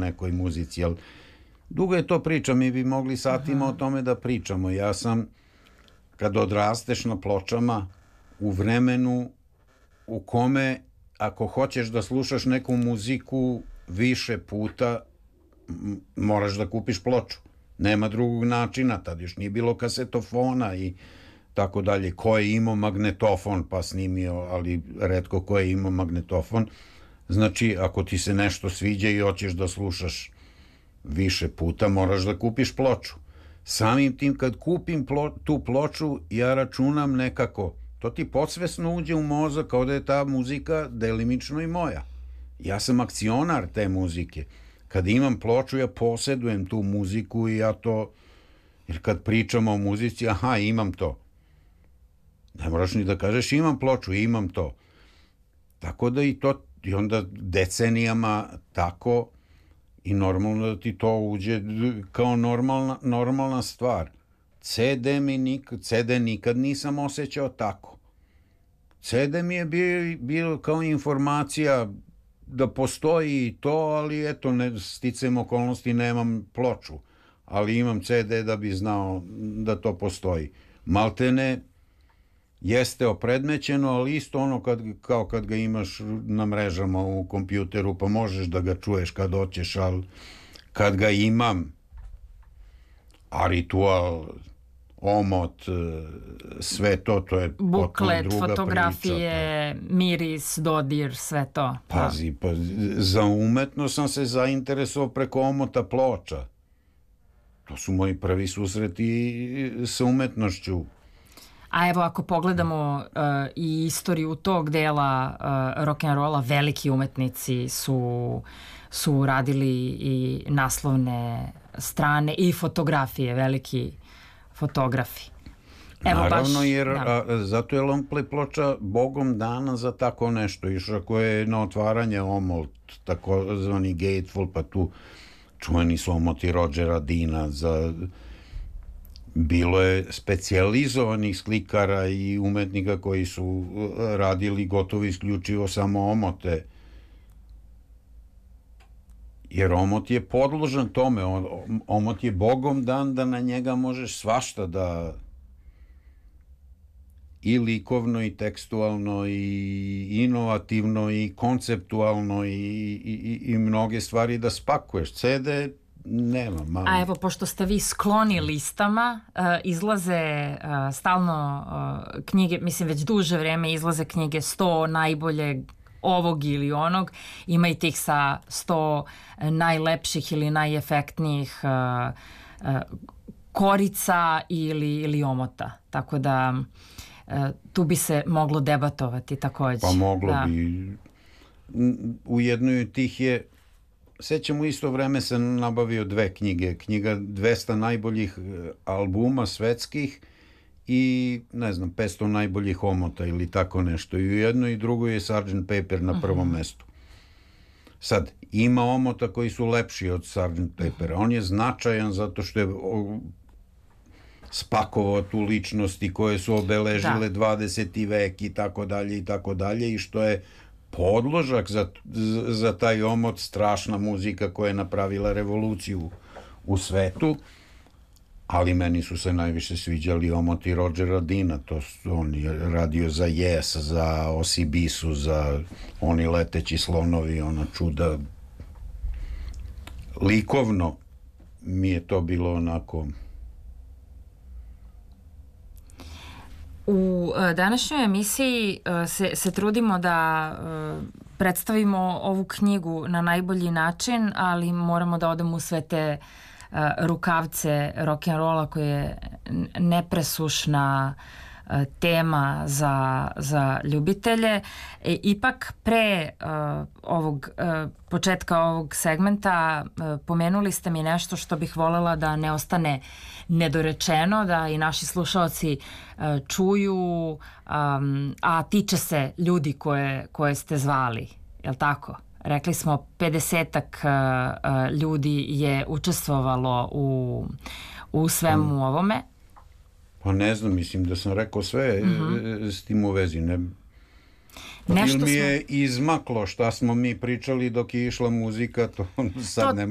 nekoj muzici, ali dugo je to priča, mi bi mogli satima o tome da pričamo. Ja sam, kad odrasteš na pločama, u vremenu u kome, ako hoćeš da slušaš neku muziku više puta, moraš da kupiš ploču. Nema drugog načina, tad još nije bilo kasetofona i tako dalje. Ko je imao magnetofon pa snimio, ali retko ko je imao magnetofon. Znači, ako ti se nešto sviđa i hoćeš da slušaš više puta, moraš da kupiš ploču. Samim tim, kad kupim tu ploču, ja računam nekako, to ti podsvesno uđe u mozak kao da je ta muzika delimično i moja. Ja sam akcionar te muzike. Kad imam ploču, ja posedujem tu muziku i ja to, jer kad pričamo o muzici, aha, imam to. Ne moraš ni da kažeš imam ploču, imam to. Tako da i to, i onda decenijama tako, i normalno da ti to uđe kao normalna stvar. CD nikad nisam osjećao tako. CD mi je bio kao informacija da postoji to, ali eto, sticajem okolnosti nemam ploču, ali imam CD da bi znao da to postoji. Maltene jeste opredmećeno, ali isto ono kao kad ga imaš na mrežama u kompjuteru, pa možeš da ga čuješ kad hoćeš, ali kad ga imam, a ritual, omot, sve to je buklet, druga fotografije, priča, miris, dodir, sve to. Pazi, pa za umetnost sam se zainteresovao preko omota ploča. To su moji prvi susreti sa umetnošću. A evo, ako pogledamo i istoriju tog dela rock'n'rolla, veliki umetnici su radili i naslovne strane i fotografije, veliki fotografi. Evo, naravno, jer zato je Longplay ploča bogom dana za tako nešto. Išako je na otvaranje omot, takozvani Gateful, pa tu čuveni su omoti Rodgera Deana za... Bilo je specijalizovanih slikara i umetnika koji su radili gotovo isključivo samo omote. Jer omot je podložan tome, omot je bogom dan da na njega možeš svašta da i likovno i tekstualno i inovativno i konceptualno i mnoge stvari da spakuješ. CD nema malo. A evo, pošto ste vi skloni listama, izlaze stalno knjige, mislim već duže vreme izlaze knjige 100 najboljeg ovog ili onog, ima i tih sa 100 najlepših ili najefektnijih korica ili omota, tako da tu bi se moglo debatovati takođe. Pa moglo bi. U jednoj od tih je, sećam, u isto vreme sam nabavio dve knjige. Knjiga 200 najboljih albuma svetskih i, ne znam, 500 najboljih omota ili tako nešto. I u jednoj i drugoj je Sgt. Pepper na prvom mestu. Sad, ima omota koji su lepši od Sgt. Peppera. On je značajan zato što je spakovao tu ličnosti koje su obeležile 20. vek i tako dalje i što je podložak za taj omot, strašna muzika koja je napravila revoluciju u svetu, ali meni su se najviše sviđali omoti Rodgera Deana, on je radio za Yes, za OCB-su, za oni leteći slonovi, ona čuda. Likovno mi je to bilo onako... U današnjoj emisiji se trudimo da predstavimo ovu knjigu na najbolji način, ali moramo da odemo u sve te rukavce rock'n'rolla koje je nepresušna tema za ljubitelje. Ipak pre početka ovog segmenta pomenuli ste mi nešto što bih volela da ne ostane nedorečeno, da i naši slušaoci čuju, a tiče se ljudi koje ste zvali, je li tako? Rekli smo 50-ak ljudi je učestvovalo u svemu ovome. Pa ne znam, mislim da sam rekao sve s tim u vezi. Ili mi je izmaklo šta smo mi pričali dok je išla muzika, to sad ne